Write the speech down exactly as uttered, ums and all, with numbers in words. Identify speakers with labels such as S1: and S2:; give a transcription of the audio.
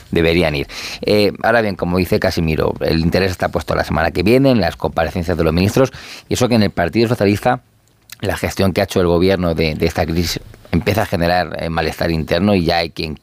S1: deberían ir. Eh, ahora bien, como dice Casimiro, el interés está puesto la semana que viene en las comparecencias de los ministros, y eso que en el Partido Socialista la gestión que ha hecho el gobierno de, de esta crisis empieza a generar eh, malestar interno, y ya hay quien